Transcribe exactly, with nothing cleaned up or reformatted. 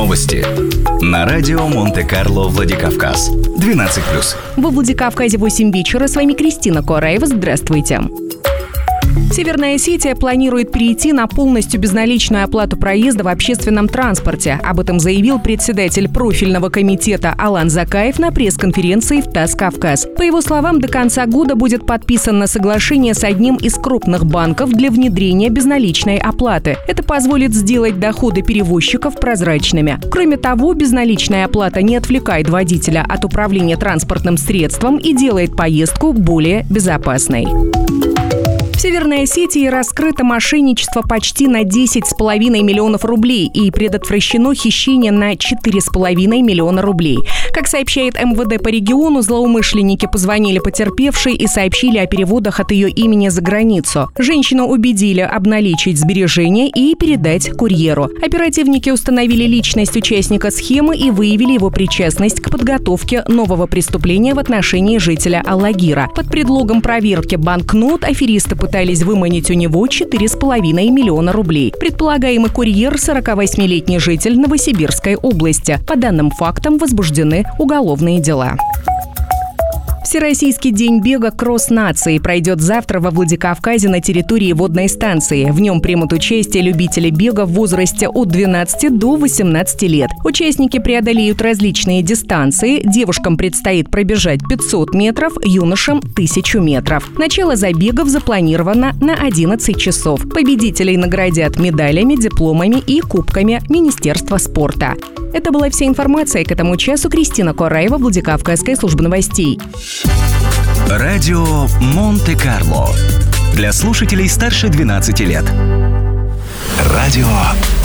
Новости на радио Монте-Карло Владикавказ. двенадцать плюс. Во Владикавказе восемь вечера. С вами Кристина Куараева. Здравствуйте. Северная Осетия планирует перейти на полностью безналичную оплату проезда в общественном транспорте. Об этом заявил председатель профильного комитета Алан Закаев на пресс-конференции в ТАСС «Кавказ». По его словам, до конца года будет подписано соглашение с одним из крупных банков для внедрения безналичной оплаты. Это позволит сделать доходы перевозчиков прозрачными. Кроме того, безналичная оплата не отвлекает водителя от управления транспортным средством и делает поездку более безопасной. В Северной Осетии раскрыто мошенничество почти на десять с половиной миллионов рублей и предотвращено хищение на четыре с половиной миллиона рублей. Как сообщает эм вэ дэ по региону, злоумышленники позвонили потерпевшей и сообщили о переводах от ее имени за границу. Женщину убедили обналичить сбережения и передать курьеру. Оперативники установили личность участника схемы и выявили его причастность к подготовке нового преступления в отношении жителя Аллагира. Под предлогом проверки банкнот аферисты пытались выманить у него четыре с половиной миллиона рублей. Предполагаемый курьер – сорокавосьмилетний житель Новосибирской области. По данным фактам возбуждены уголовные дела. Всероссийский день бега «Кросс нации» пройдет завтра во Владикавказе на территории водной станции. В нем примут участие любители бега в возрасте от двенадцати до восемнадцати лет. Участники преодолеют различные дистанции. Девушкам предстоит пробежать пятьсот метров, юношам – тысячу метров. Начало забегов запланировано на одиннадцать часов. Победителей наградят медалями, дипломами и кубками Министерства спорта. Это была вся информация к этому часу. Кристина Куараева, Владикавказская служба новостей. Радио Монте-Карло. Для слушателей старше двенадцати лет. Радио